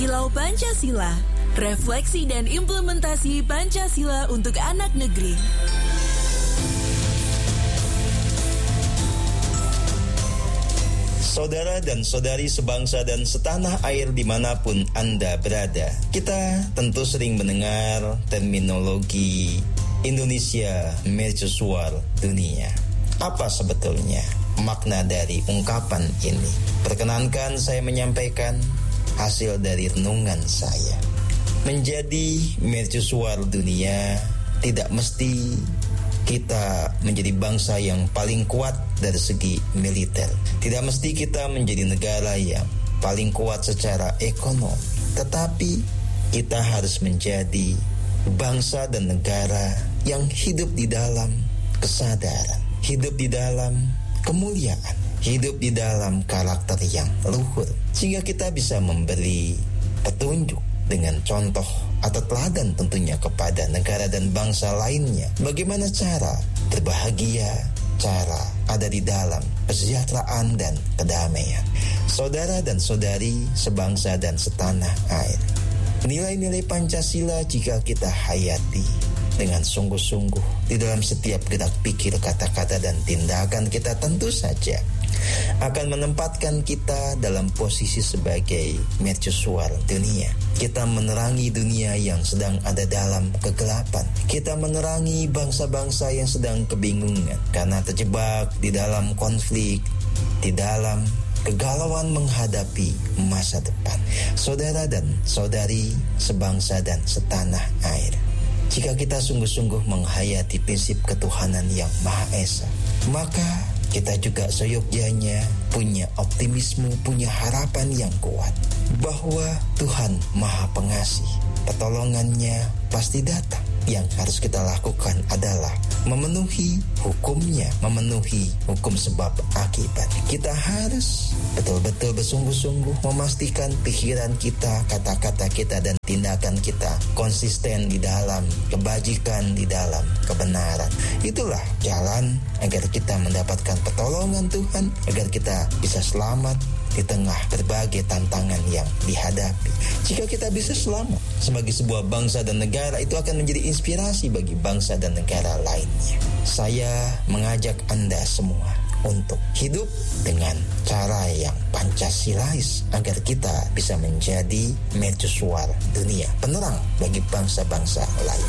Kilau Pancasila, refleksi dan implementasi Pancasila untuk anak negeri. Saudara dan saudari sebangsa dan setanah air dimanapun Anda berada, kita tentu sering mendengar terminologi Indonesia Mercusuar Dunia. Apa sebetulnya makna dari ungkapan ini? Perkenankan saya menyampaikan hasil dari renungan saya. Menjadi Mercusuar Dunia tidak mesti kita menjadi bangsa yang paling kuat dari segi militer. Tidak mesti kita menjadi negara yang paling kuat secara ekonomi. Tetapi kita harus menjadi bangsa dan negara yang hidup di dalam kesadaran, hidup di dalam kemuliaan, hidup di dalam karakter yang luhur, sehingga kita bisa memberi petunjuk dengan contoh atau teladan tentunya kepada negara dan bangsa lainnya. Bagaimana cara berbahagia, cara ada di dalam kesejahteraan dan kedamaian. Saudara dan saudari sebangsa dan setanah air, nilai-nilai Pancasila jika kita hayati dengan sungguh-sungguh di dalam setiap gerak pikir, kata-kata dan tindakan kita, tentu saja akan menempatkan kita dalam posisi sebagai mercusuar dunia. Kita menerangi dunia yang sedang ada dalam kegelapan. Kita menerangi bangsa-bangsa yang sedang kebingungan karena terjebak di dalam konflik, di dalam kegalauan menghadapi masa depan. Saudara dan saudari sebangsa dan setanah air, jika kita sungguh-sungguh menghayati prinsip ketuhanan yang Maha Esa, maka kita juga seyogyanya punya optimisme, punya harapan yang kuat bahwa Tuhan Maha Pengasih, pertolongannya pasti datang. Yang harus kita lakukan adalah memenuhi hukumnya, memenuhi hukum sebab akibat. Kita harus betul-betul bersungguh-sungguh memastikan pikiran kita, kata-kata kita dan tindakan kita konsisten di dalam kebajikan, di dalam kebenaran. Itulah jalan agar kita mendapatkan pertolongan Tuhan, agar kita bisa selamat di tengah berbagai tantangan yang dihadapi. Jika kita bisa selamat sebagai sebuah bangsa dan negara, itu akan menjadi inspirasi bagi bangsa dan negara lainnya. Saya mengajak Anda semua untuk hidup dengan cara yang Pancasilais agar kita bisa menjadi mercusuar dunia, penerang bagi bangsa-bangsa lain.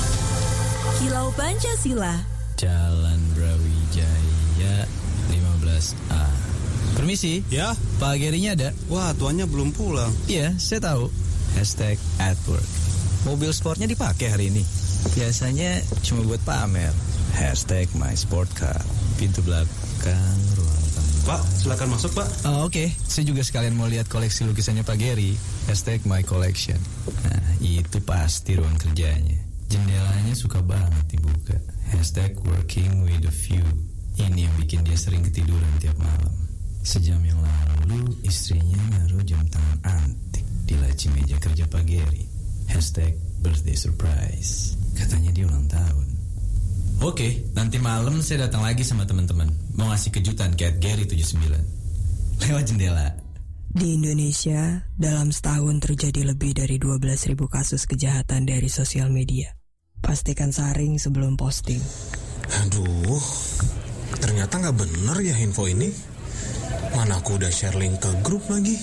Kilau Pancasila, Jalan Brawijaya 15A. Permisi. Ya? Pak Gerinya ada? Wah, tuannya belum pulang. Iya, saya tahu. #@work. Mobil sportnya dipakai hari ini. Biasanya cuma buat pamer. #mysportcar. Pintu belakang, ruang tamu. Pak, silakan masuk, Pak. Oh, oke. Saya juga sekalian mau lihat koleksi lukisannya Pak Geri. #mycollection. Nah, itu pasti ruang kerjanya. Jendelanya suka banget dibuka. #working with a view. Ini yang bikin dia sering ketiduran tiap malam. Sejam yang lalu istrinya naruh jam tangan antik di laci meja kerja Pak Geri. #birthday surprise. Katanya dia ulang tahun. Oke, nanti malam saya datang lagi sama teman-teman. Mau ngasih kejutan ke @geri79 lewat jendela. Di Indonesia, dalam setahun terjadi lebih dari 12.000 kasus kejahatan dari sosial media. Pastikan saring sebelum posting. Aduh, ternyata gak bener ya info ini. Mana aku udah share link ke grup lagi.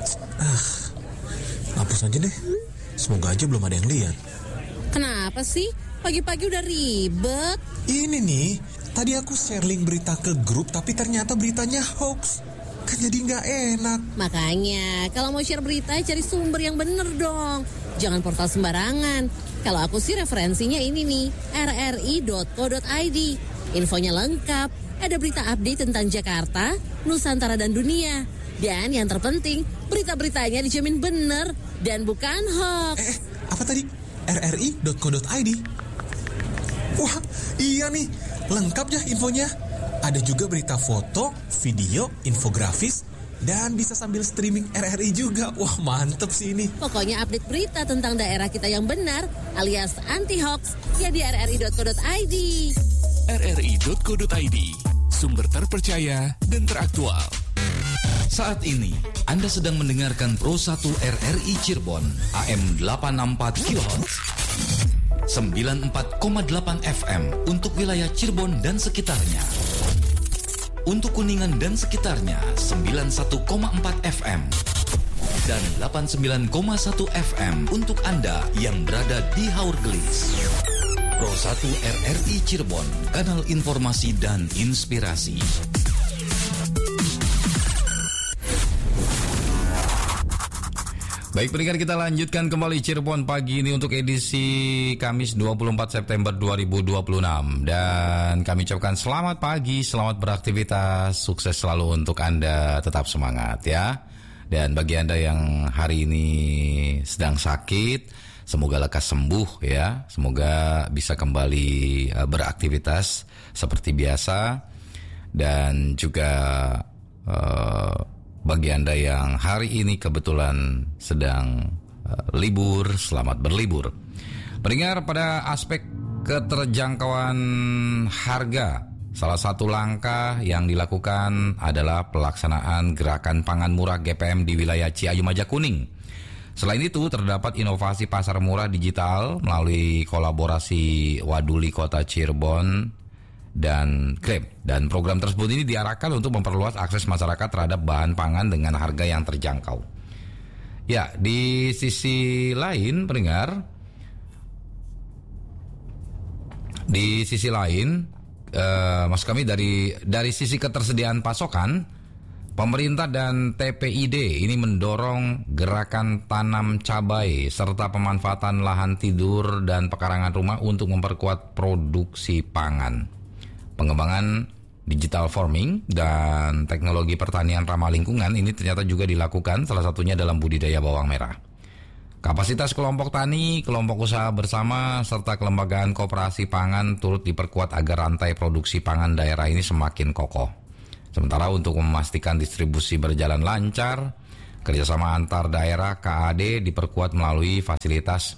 Hapus aja deh. Semoga aja belum ada yang lihat. Kenapa sih? Pagi-pagi udah ribet. Ini nih, tadi aku share link berita ke grup, tapi ternyata beritanya hoax. Kan jadi gak enak. Makanya, kalau mau share berita, cari sumber yang bener dong. Jangan portal sembarangan. Kalau aku sih referensinya ini nih, rri.co.id. Infonya lengkap. Ada berita update tentang Jakarta, Nusantara dan dunia. Dan yang terpenting, berita-beritanya dijamin bener dan bukan hoax. Apa tadi? rri.co.id. Wah, iya nih, lengkap ya infonya. Ada juga berita foto, video, infografis, dan bisa sambil streaming RRI juga. Wah, mantep sih ini. Pokoknya update berita tentang daerah kita yang benar alias anti-hoax ya di rri.co.id. rri.co.id, sumber terpercaya dan teraktual. Saat ini Anda sedang mendengarkan Pro 1 RRI Cirebon, AM 864 kHz, 94,8 FM untuk wilayah Cirebon dan sekitarnya. Untuk Kuningan dan sekitarnya, 91,4 FM. Dan 89,1 FM untuk Anda yang berada di Haurgelis. Pro 1 RRI Cirebon, kanal informasi dan inspirasi. Baik, pendengar, kita lanjutkan kembali Cirebon pagi ini untuk edisi Kamis 24 September 2026. Dan kami ucapkan selamat pagi, selamat beraktivitas, sukses selalu untuk Anda, tetap semangat ya. Dan bagi Anda yang hari ini sedang sakit, semoga lekas sembuh ya. Semoga bisa kembali beraktivitas seperti biasa. Dan juga bagi Anda yang hari ini kebetulan sedang libur, selamat berlibur. Pendengar, pada aspek keterjangkauan harga, salah satu langkah yang dilakukan adalah pelaksanaan gerakan pangan murah GPM di wilayah Ciayu Majakuning. Selain itu, terdapat inovasi pasar murah digital melalui kolaborasi Waduli Kota Cirebon dan Grab. Dan program tersebut ini diarahkan untuk memperluas akses masyarakat terhadap bahan pangan dengan harga yang terjangkau. Ya, di sisi lain, pendengar, maksud kami dari sisi ketersediaan pasokan, pemerintah dan TPID ini mendorong gerakan tanam cabai serta pemanfaatan lahan tidur dan pekarangan rumah untuk memperkuat produksi pangan. Pengembangan digital farming dan teknologi pertanian ramah lingkungan ini ternyata juga dilakukan, salah satunya dalam budidaya bawang merah. Kapasitas kelompok tani, kelompok usaha bersama, serta kelembagaan koperasi pangan turut diperkuat agar rantai produksi pangan daerah ini semakin kokoh. Sementara untuk memastikan distribusi berjalan lancar, kerjasama antar daerah KAD diperkuat melalui fasilitas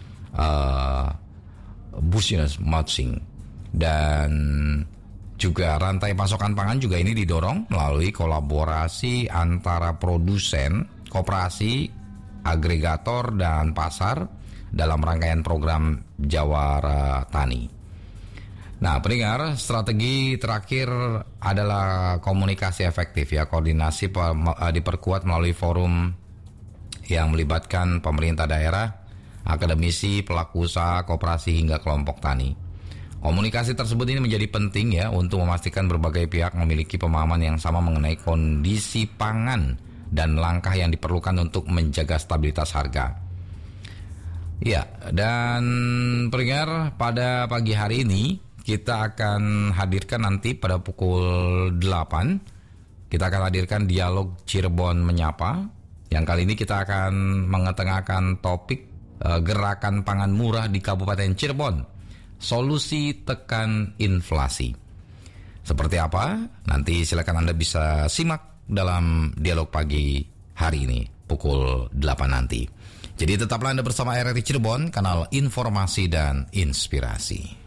business matching. Dan juga rantai pasokan pangan juga ini didorong melalui kolaborasi antara produsen, koperasi, agregator, dan pasar dalam rangkaian program Jawara Tani. Nah, pendengar, strategi terakhir adalah komunikasi efektif ya. Koordinasi diperkuat melalui forum yang melibatkan pemerintah daerah, akademisi, pelaku usaha, koperasi hingga kelompok tani. Komunikasi tersebut ini menjadi penting ya untuk memastikan berbagai pihak memiliki pemahaman yang sama mengenai kondisi pangan dan langkah yang diperlukan untuk menjaga stabilitas harga. Ya, dan pendengar, pada pagi hari ini kita akan hadirkan nanti pada pukul 8, kita akan hadirkan dialog Cirebon Menyapa. Yang kali ini kita akan mengetengahkan topik gerakan pangan murah di Kabupaten Cirebon. Solusi tekan inflasi. Seperti apa? Nanti silakan Anda bisa simak dalam dialog pagi hari ini pukul 8 nanti. Jadi tetaplah Anda bersama RRI Cirebon, kanal informasi dan inspirasi.